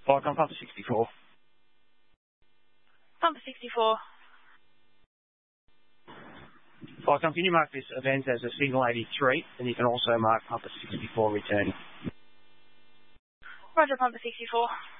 Vicon Pumper 64. Pumper 64. Vicon, can you mark this event as a signal 83, and you can also mark Pumper 64 returning. Roger, Pumper 64.